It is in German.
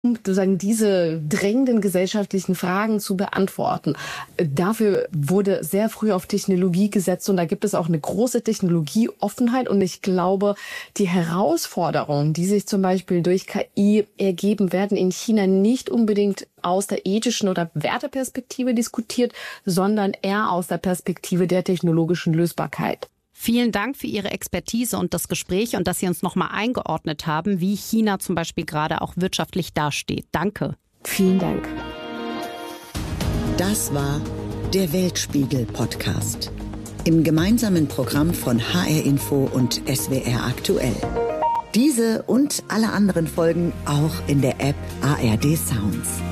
um sozusagen diese drängenden gesellschaftlichen Fragen zu beantworten. Dafür wurde sehr früh auf Technologie gesetzt und da gibt es auch eine große Technologieoffenheit. Und ich glaube, die Herausforderungen, die sich zum Beispiel durch KI ergeben, werden in China nicht unbedingt aus der ethischen oder Werteperspektive diskutiert, sondern eher aus der Perspektive der technologischen Lösbarkeit. Vielen Dank für Ihre Expertise und das Gespräch und dass Sie uns nochmal eingeordnet haben, wie China zum Beispiel gerade auch wirtschaftlich dasteht. Danke. Vielen Dank. Das war der Weltspiegel-Podcast im gemeinsamen Programm von HR Info und SWR Aktuell. Diese und alle anderen Folgen auch in der App ARD Sounds.